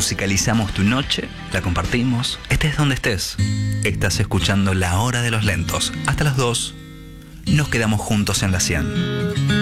Musicalizamos tu noche, la compartimos, estés donde estés. Estás escuchando La Hora de los Lentos. Hasta las 2, nos quedamos juntos en la 100.